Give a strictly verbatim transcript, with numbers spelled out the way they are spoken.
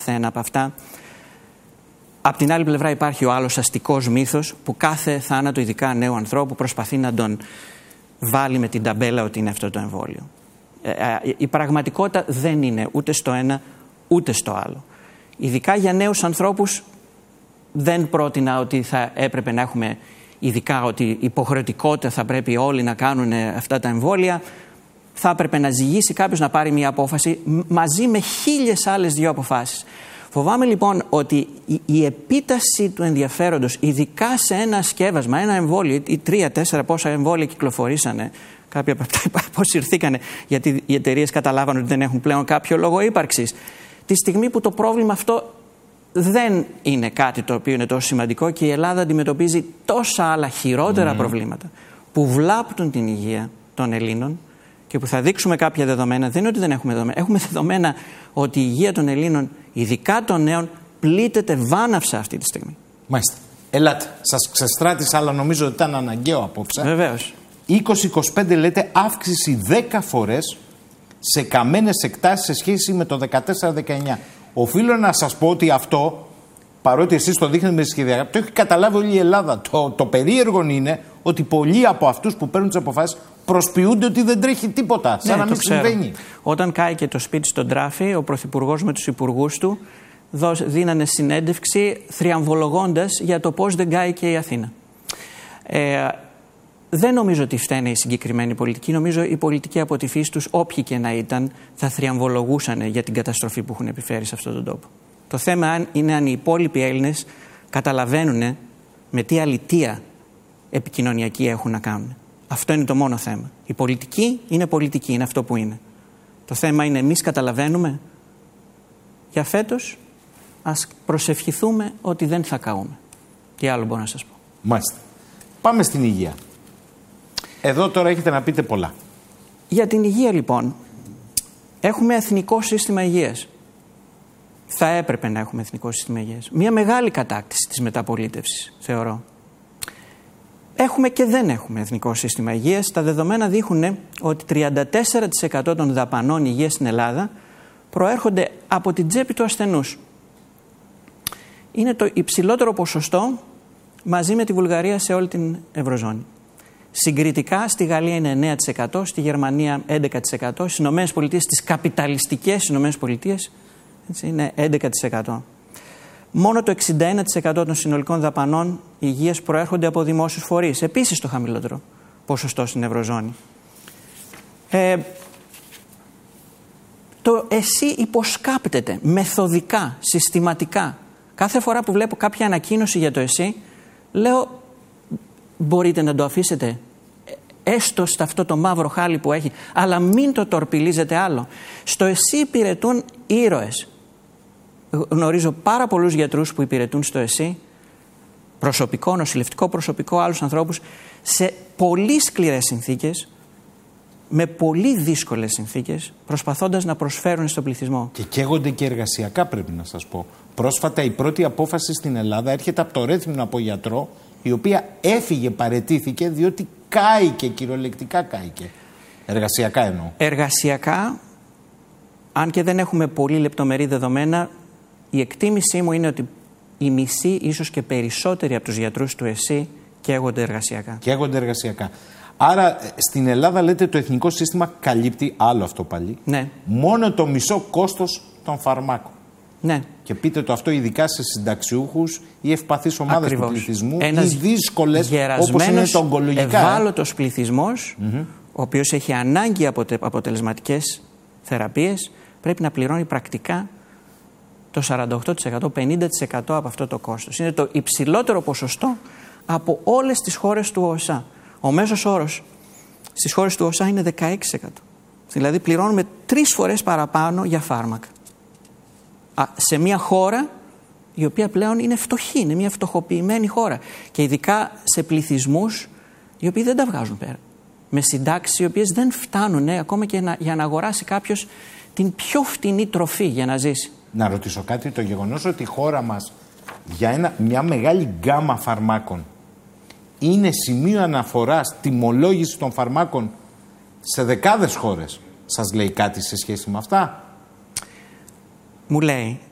κάθε ένα από αυτά. Απ' την άλλη πλευρά υπάρχει ο άλλος αστικός μύθος που κάθε θάνατο, ειδικά νέου ανθρώπου, προσπαθεί να τον βάλει με την ταμπέλα ότι είναι αυτό το εμβόλιο. Ε, η πραγματικότητα δεν είναι ούτε στο ένα ούτε στο άλλο. Ειδικά για νέους ανθρώπους δεν πρότεινα ότι θα έπρεπε να έχουμε, ειδικά ότι υποχρεωτικότητα θα πρέπει όλοι να κάνουν αυτά τα εμβόλια. Θα έπρεπε να ζυγίσει κάποιος να πάρει μια απόφαση μαζί με χίλιες άλλες δύο αποφάσεις. Φοβάμαι λοιπόν ότι η, η επίταση του ενδιαφέροντος, ειδικά σε ένα σκεύασμα, ένα εμβόλιο ή τρία, τέσσερα πόσα εμβόλια κυκλοφορήσανε, κάποια από αυτά αποσυρθήκανε γιατί οι εταιρείες καταλάβαν ότι δεν έχουν πλέον κάποιο λόγο ύπαρξης. Τη στιγμή που το πρόβλημα αυτό δεν είναι κάτι το οποίο είναι τόσο σημαντικό και η Ελλάδα αντιμετωπίζει τόσα άλλα χειρότερα mm. προβλήματα που βλάπτουν την υγεία των Ελλήνων και που θα δείξουμε κάποια δεδομένα. Δεν είναι ότι δεν έχουμε δεδομένα. Έχουμε δεδομένα ότι η υγεία των Ελλήνων, ειδικά των νέων, πλήττεται βάναυσα αυτή τη στιγμή. Μάλιστα. Ελάτε. Σας ξεστράτησα, αλλά νομίζω ότι ήταν αναγκαίο απόψε. Βεβαίως. είκοσι είκοσι πέντε λέτε αύξηση δέκα φορές σε καμένες εκτάσεις σε σχέση με το δεκατέσσερα δεκαεννιά. Οφείλω να σας πω ότι αυτό, παρότι εσείς το δείχνετε με σχεδιαγραφή, το έχει καταλάβει όλη η Ελλάδα. Το, το περίεργο είναι ότι πολλοί από αυτούς που παίρνουν τις αποφάσεις προσποιούνται ότι δεν τρέχει τίποτα, σαν ναι, να μην συμβαίνει. Όταν κάηκε το σπίτι στον τράφι, ο Πρωθυπουργός με τους υπουργούς του δίνανε συνέντευξη θριαμβολογώντας για το πώς δεν κάηκε η Αθήνα. Ε, δεν νομίζω ότι φταίνε η συγκεκριμένη πολιτική. Νομίζω η πολιτική από τη φύση τους, όποιοι και να ήταν, θα θριαμβολογούσαν για την καταστροφή που έχουν επιφέρει σε αυτόν τον τόπο. Το θέμα είναι αν οι υπόλοιποι Έλληνες καταλαβαίνουν με τι αλητεία επικοινωνιακή έχουν να κάνουν. Αυτό είναι το μόνο θέμα. Η πολιτική είναι πολιτική, είναι αυτό που είναι. Το θέμα είναι εμείς καταλαβαίνουμε. Για φέτος ας προσευχηθούμε ότι δεν θα καούμε. Τι άλλο μπορώ να σας πω. Μάλιστα. Πάμε στην υγεία. Εδώ τώρα έχετε να πείτε πολλά. Για την υγεία λοιπόν, έχουμε εθνικό σύστημα υγείας. Θα έπρεπε να έχουμε εθνικό σύστημα υγείας. Μια μεγάλη κατάκτηση της μεταπολίτευσης, θεωρώ. Έχουμε και δεν έχουμε εθνικό σύστημα υγείας. Τα δεδομένα δείχνουν ότι τριάντα τέσσερα τοις εκατό των δαπανών υγείας στην Ελλάδα προέρχονται από την τσέπη του ασθενούς. Είναι το υψηλότερο ποσοστό μαζί με τη Βουλγαρία σε όλη την Ευρωζώνη. Συγκριτικά στη Γαλλία είναι εννέα τοις εκατό, στη Γερμανία έντεκα τοις εκατό, στις Ηνωμένες Πολιτείες, στις καπιταλιστικές Ηνωμένες Πολιτείες είναι έντεκα τοις εκατό. Μόνο το εξήντα ένα τοις εκατό των συνολικών δαπανών υγείας προέρχονται από δημόσιους φορείς. Επίσης το χαμηλότερο ποσοστό στην Ευρωζώνη. Ε, το ΕΣΥ υποσκάπτεται μεθοδικά, συστηματικά. Κάθε φορά που βλέπω κάποια ανακοίνωση για το ΕΣΥ, λέω μπορείτε να το αφήσετε έστω σε αυτό το μαύρο χάλι που έχει, αλλά μην το τορπιλίζετε άλλο. Στο ΕΣΥ υπηρετούν ήρωες. Γνωρίζω πάρα πολλούς γιατρούς που υπηρετούν στο ΕΣΥ, προσωπικό, νοσηλευτικό προσωπικό, άλλους ανθρώπους, σε πολύ σκληρές συνθήκες, με πολύ δύσκολες συνθήκες, προσπαθώντας να προσφέρουν στον πληθυσμό. Και καίγονται και εργασιακά, πρέπει να σας πω. Πρόσφατα η πρώτη απόφαση στην Ελλάδα έρχεται από το Ρέθυμνο από γιατρό, η οποία έφυγε, παραιτήθηκε, διότι κάηκε, κυριολεκτικά κάηκε. Εργασιακά εννοώ. Εργασιακά, αν και δεν έχουμε πολύ λεπτομερή δεδομένα, η εκτίμησή μου είναι ότι οι μισοί, ίσως και περισσότεροι από τους γιατρούς του ΕΣΥ καίγονται εργασιακά. Καίγονται εργασιακά. Άρα στην Ελλάδα λέτε το εθνικό σύστημα καλύπτει, άλλο αυτό πάλι, ναι, μόνο το μισό κόστος των φαρμάκων. Ναι. Και πείτε το αυτό ειδικά σε συνταξιούχους ή ευπαθείς ομάδες Ακριβώς. του πληθυσμού Ένας ή δύσκολες όπως είναι το ογκολογικά. Ευάλωτος πληθυσμός, mm-hmm. ο οποίος έχει ανάγκη από αποτελεσματικές θεραπείες, πρέπει να πληρώνει πρακτικά το σαράντα οκτώ τοις εκατό, πενήντα τοις εκατό από αυτό το κόστος. Είναι το υψηλότερο ποσοστό από όλες τις χώρες του ΟΣΑ. Ο μέσος όρος στις χώρες του ΟΣΑ είναι δεκαέξι τοις εκατό. Δηλαδή πληρώνουμε τρεις φορές παραπάνω για φάρμακα. Σε μια χώρα η οποία πλέον είναι φτωχή, είναι μια φτωχοποιημένη χώρα. Και ειδικά σε πληθυσμούς οι οποίοι δεν τα βγάζουν πέρα. Με συντάξεις οι οποίες δεν φτάνουν ακόμα και να, για να αγοράσει κάποιος την πιο φτηνή τροφή για να ζήσει. Να ρωτήσω κάτι, το γεγονός ότι η χώρα μας για ένα, μια μεγάλη γκάμα φαρμάκων είναι σημείο αναφοράς τιμολόγηση των φαρμάκων σε δεκάδες χώρες, σας λέει κάτι σε σχέση με αυτά? Μου λέει,